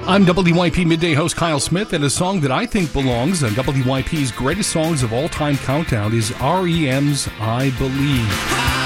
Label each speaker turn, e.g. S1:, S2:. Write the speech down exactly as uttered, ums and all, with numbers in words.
S1: I'm W Y P Midday host Kyle Smith, and a song that I think belongs on W Y P's Greatest Songs of All Time Countdown is R E M's I Believe.